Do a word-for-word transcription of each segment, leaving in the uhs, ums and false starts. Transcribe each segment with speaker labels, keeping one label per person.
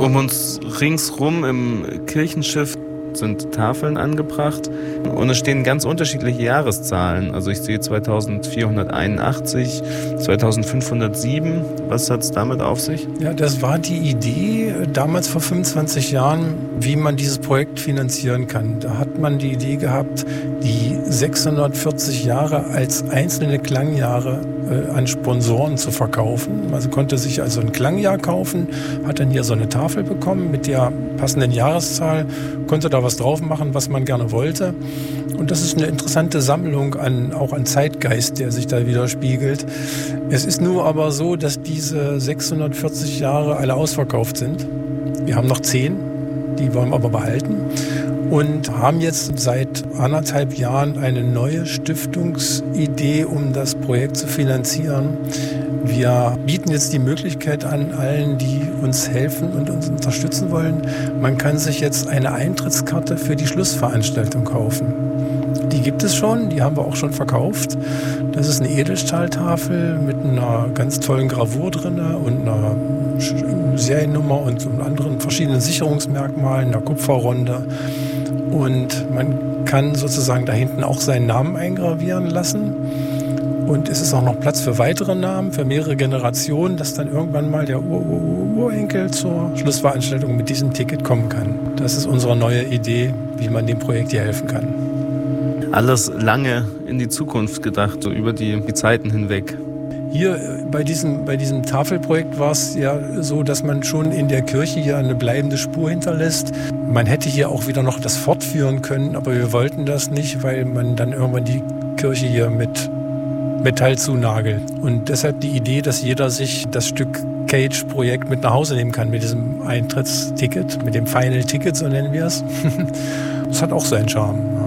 Speaker 1: Um uns ringsrum im Kirchenschiff sind Tafeln angebracht und es stehen ganz unterschiedliche Jahreszahlen. Also ich sehe zweitausendvierhunderteinundachtzig, zweitausendfünfhundertsieben. Was hat es damit auf sich?
Speaker 2: Ja, das war die Idee damals vor fünfundzwanzig Jahren, wie man dieses Projekt finanzieren kann. Da hat man die Idee gehabt, die sechshundertvierzig Jahre als einzelne Klangjahre äh, an Sponsoren zu verkaufen. Man konnte sich also ein Klangjahr kaufen, hat dann hier so eine Tafel bekommen mit der passenden Jahreszahl, konnte da was drauf machen, was man gerne wollte. Und das ist eine interessante Sammlung an, auch an Zeitgeist, der sich da widerspiegelt. Es ist nur aber so, dass diese sechshundertvierzig Jahre alle ausverkauft sind. Wir haben noch zehn, die wollen wir aber behalten. Und haben jetzt seit anderthalb Jahren eine neue Stiftungsidee, um das Projekt zu finanzieren. Wir bieten jetzt die Möglichkeit an allen, die uns helfen und uns unterstützen wollen. Man kann sich jetzt eine Eintrittskarte für die Schlussveranstaltung kaufen. Die gibt es schon, die haben wir auch schon verkauft. Das ist eine Edelstahltafel mit einer ganz tollen Gravur drin und einer Seriennummer und anderen verschiedenen Sicherungsmerkmalen, einer Kupferrunde. Und man kann sozusagen da hinten auch seinen Namen eingravieren lassen. Und es ist auch noch Platz für weitere Namen, für mehrere Generationen, dass dann irgendwann mal der Ur-Ur-Urenkel zur Schlussveranstaltung mit diesem Ticket kommen kann. Das ist unsere neue Idee, wie man dem Projekt hier helfen kann.
Speaker 1: Alles lange in die Zukunft gedacht, so über die, die Zeiten hinweg.
Speaker 2: Hier bei diesem, bei diesem Tafelprojekt war es ja so, dass man schon in der Kirche hier eine bleibende Spur hinterlässt. Man hätte hier auch wieder noch das fortführen können, aber wir wollten das nicht, weil man dann irgendwann die Kirche hier mit Metall zunagelt. Und deshalb die Idee, dass jeder sich das Stück Cage-Projekt mit nach Hause nehmen kann mit diesem Eintrittsticket, mit dem Final Ticket, so nennen wir es. Das hat auch seinen Charme. Ja.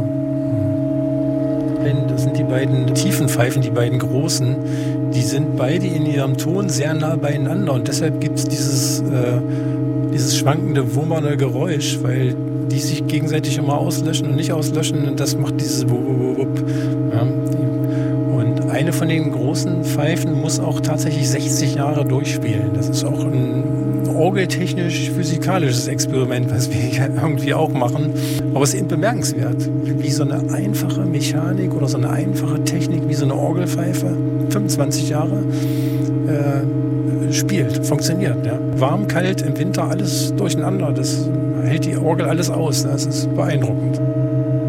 Speaker 2: Das sind die beiden tiefen Pfeifen, die beiden großen. Die sind beide in ihrem Ton sehr nah beieinander und deshalb gibt es dieses, äh, dieses schwankende, wummernde Geräusch, weil die sich gegenseitig immer auslöschen und nicht auslöschen und das macht dieses Wupp, Wupp, Wupp. Ja. Und eine von den großen Pfeifen muss auch tatsächlich sechzig Jahre durchspielen. Das ist auch ein orgeltechnisch-physikalisches Experiment, was wir irgendwie auch machen. Aber es ist eben bemerkenswert, wie so eine einfache Mechanik oder so eine einfache Technik, wie so eine Orgelpfeife, fünfundzwanzig Jahre, äh, spielt, funktioniert. Ja. Warm, kalt, im Winter, alles durcheinander. Das hält die Orgel alles aus. Das ist beeindruckend.